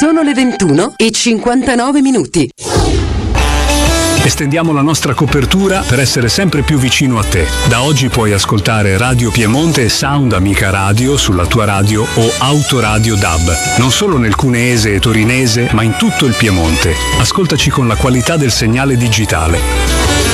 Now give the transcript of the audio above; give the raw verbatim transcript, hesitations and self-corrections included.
Sono le ventuno e cinquantanove minuti. Estendiamo la nostra copertura per essere sempre più vicino a te. Da oggi puoi ascoltare Radio Piemonte e Sound Amica Radio sulla tua radio o Autoradio D A B, non solo nel cuneese e torinese, ma in tutto il Piemonte. Ascoltaci con la qualità del segnale digitale.